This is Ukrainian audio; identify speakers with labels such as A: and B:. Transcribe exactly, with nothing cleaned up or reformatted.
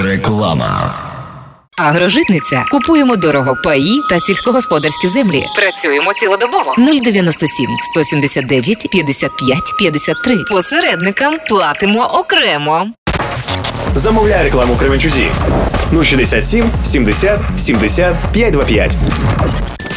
A: Реклама.
B: Агрожитниця. Купуємо дорого паї та сільськогосподарські землі. Працюємо цілодобово. нуль дев'яносто сім сто сімдесят дев'ять п'ятдесят п'ять п'ятдесят три. Посередникам платимо окремо.
C: Замовляй рекламу в Кременчузі. нуль шістдесят сім сімдесят сімдесят п'ятсот двадцять п'ять.